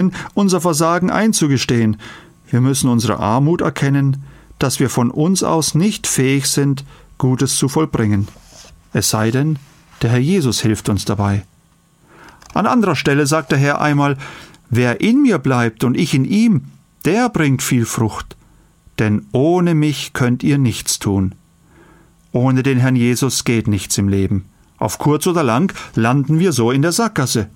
wagen, unser Versagen einzugestehen. Wir müssen unsere Armut erkennen, dass wir von uns aus nicht fähig sind, Gutes zu vollbringen. Es sei denn, der Herr Jesus hilft uns dabei. An anderer Stelle sagt der Herr einmal: Wer in mir bleibt und ich in ihm, der bringt viel Frucht. Denn ohne mich könnt ihr nichts tun. Ohne den Herrn Jesus geht nichts im Leben. Auf kurz oder lang landen wir so in der Sackgasse.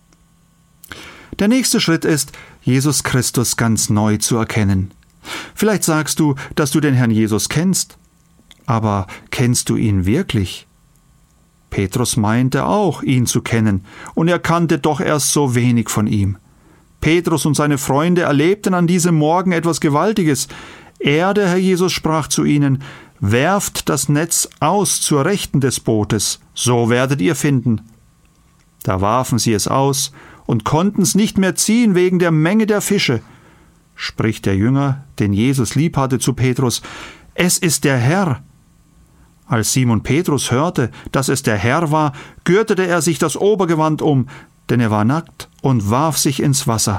Der nächste Schritt ist, Jesus Christus ganz neu zu erkennen. Vielleicht sagst du, dass du den Herrn Jesus kennst. Aber kennst du ihn wirklich? Petrus meinte auch, ihn zu kennen, und er kannte doch erst so wenig von ihm. Petrus und seine Freunde erlebten an diesem Morgen etwas Gewaltiges. Der Herr Jesus, sprach zu ihnen: Werft das Netz aus zur Rechten des Bootes, so werdet ihr finden. Da warfen sie es aus und konnten es nicht mehr ziehen wegen der Menge der Fische. Spricht der Jünger, den Jesus lieb hatte, zu Petrus: Es ist der Herr. Als Simon Petrus hörte, dass es der Herr war, gürtete er sich das Obergewand um, denn er war nackt, und warf sich ins Wasser.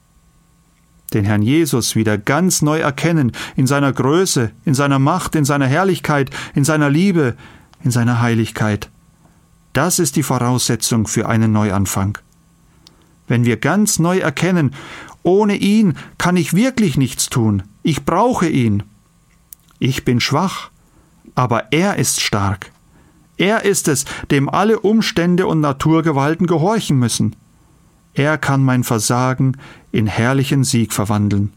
Den Herrn Jesus wieder ganz neu erkennen, in seiner Größe, in seiner Macht, in seiner Herrlichkeit, in seiner Liebe, in seiner Heiligkeit. Das ist die Voraussetzung für einen Neuanfang. Wenn wir ganz neu erkennen, ohne ihn kann ich wirklich nichts tun, ich brauche ihn. Ich bin schwach, aber er ist stark. Er ist es, dem alle Umstände und Naturgewalten gehorchen müssen. Er kann mein Versagen in herrlichen Sieg verwandeln.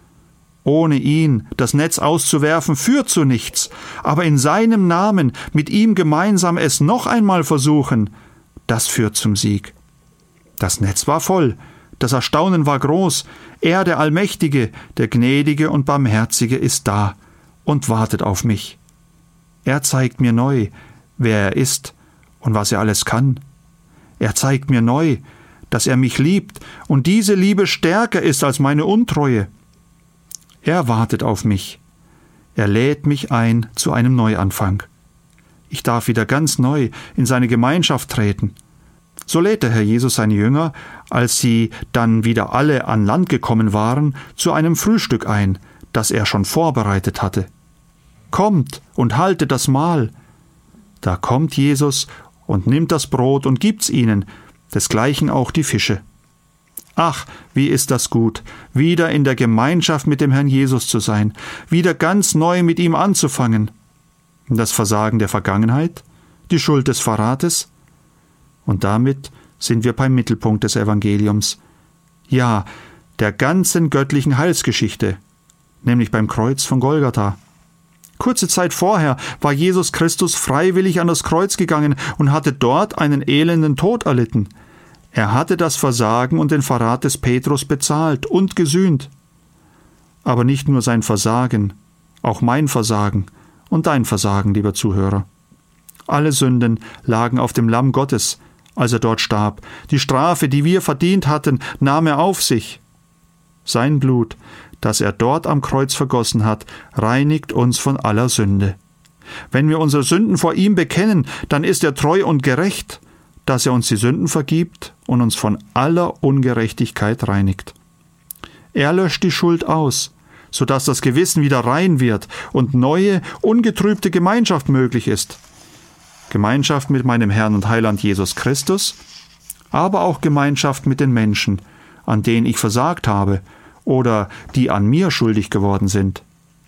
Ohne ihn das Netz auszuwerfen, führt zu nichts, aber in seinem Namen mit ihm gemeinsam es noch einmal versuchen, das führt zum Sieg. Das Netz war voll, das Erstaunen war groß. Er, der Allmächtige, der Gnädige und Barmherzige, ist da und wartet auf mich. Er zeigt mir neu, wer er ist und was er alles kann. Er zeigt mir neu, dass er mich liebt und diese Liebe stärker ist als meine Untreue. Er wartet auf mich. Er lädt mich ein zu einem Neuanfang. Ich darf wieder ganz neu in seine Gemeinschaft treten. So lädt der Herr Jesus seine Jünger, als sie dann wieder alle an Land gekommen waren, zu einem Frühstück ein, das er schon vorbereitet hatte. Kommt und haltet das Mahl. Da kommt Jesus und nimmt das Brot und gibt's ihnen, desgleichen auch die Fische. Ach, wie ist das gut, wieder in der Gemeinschaft mit dem Herrn Jesus zu sein, wieder ganz neu mit ihm anzufangen. Das Versagen der Vergangenheit, die Schuld des Verrates. Und damit sind wir beim Mittelpunkt des Evangeliums. Ja, der ganzen göttlichen Heilsgeschichte, nämlich beim Kreuz von Golgatha. Kurze Zeit vorher war Jesus Christus freiwillig an das Kreuz gegangen und hatte dort einen elenden Tod erlitten. Er hatte das Versagen und den Verrat des Petrus bezahlt und gesühnt. Aber nicht nur sein Versagen, auch mein Versagen und dein Versagen, lieber Zuhörer. Alle Sünden lagen auf dem Lamm Gottes, als er dort starb. Die Strafe, die wir verdient hatten, nahm er auf sich. Sein Blut, das er dort am Kreuz vergossen hat, reinigt uns von aller Sünde. Wenn wir unsere Sünden vor ihm bekennen, dann ist er treu und gerecht, dass er uns die Sünden vergibt und uns von aller Ungerechtigkeit reinigt. Er löscht die Schuld aus, sodass das Gewissen wieder rein wird und neue, ungetrübte Gemeinschaft möglich ist. Gemeinschaft mit meinem Herrn und Heiland Jesus Christus, aber auch Gemeinschaft mit den Menschen, an denen ich versagt habe oder die an mir schuldig geworden sind.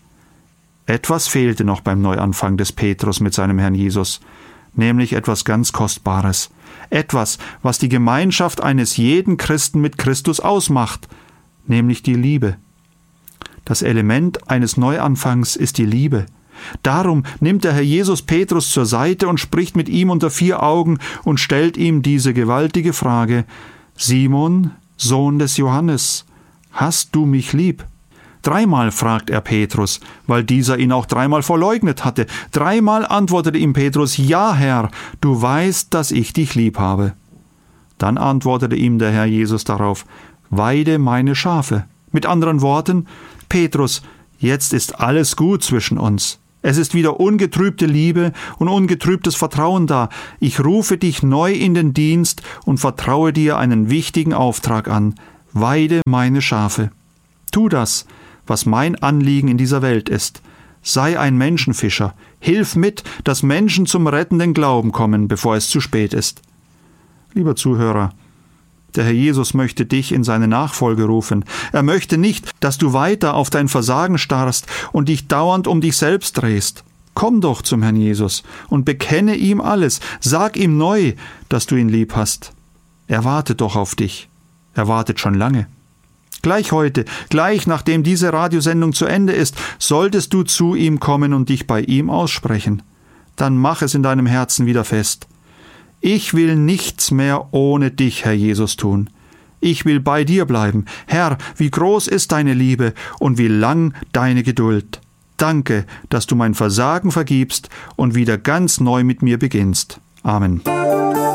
Etwas fehlte noch beim Neuanfang des Petrus mit seinem Herrn Jesus, nämlich etwas ganz Kostbares, etwas, was die Gemeinschaft eines jeden Christen mit Christus ausmacht, nämlich die Liebe. Das Element eines Neuanfangs ist die Liebe. Darum nimmt der Herr Jesus Petrus zur Seite und spricht mit ihm unter 4 Augen und stellt ihm diese gewaltige Frage: Simon, Sohn des Johannes, hast du mich lieb? 3-mal fragt er Petrus, weil dieser ihn auch 3-mal verleugnet hatte. 3-mal antwortete ihm Petrus: Ja, Herr, du weißt, dass ich dich lieb habe. Dann antwortete ihm der Herr Jesus darauf: Weide meine Schafe. Mit anderen Worten: Petrus, jetzt ist alles gut zwischen uns. Es ist wieder ungetrübte Liebe und ungetrübtes Vertrauen da. Ich rufe dich neu in den Dienst und vertraue dir einen wichtigen Auftrag an. weide meine Schafe. Tu das, was mein Anliegen in dieser Welt ist. Sei ein Menschenfischer. Hilf mit, dass Menschen zum rettenden Glauben kommen, bevor es zu spät ist. Lieber Zuhörer, der Herr Jesus möchte dich in seine Nachfolge rufen. Er möchte nicht, dass du weiter auf dein Versagen starrst und dich dauernd um dich selbst drehst. Komm doch zum Herrn Jesus und bekenne ihm alles. Sag ihm neu, dass du ihn lieb hast. Er wartet doch auf dich. Er wartet schon lange. Gleich heute, gleich nachdem diese Radiosendung zu Ende ist, solltest du zu ihm kommen und dich bei ihm aussprechen. Dann mach es in deinem Herzen wieder fest. Ich will nichts mehr ohne dich, Herr Jesus, tun. Ich will bei dir bleiben. Herr, wie groß ist deine Liebe und wie lang deine Geduld. Danke, dass du mein Versagen vergibst und wieder ganz neu mit mir beginnst. Amen.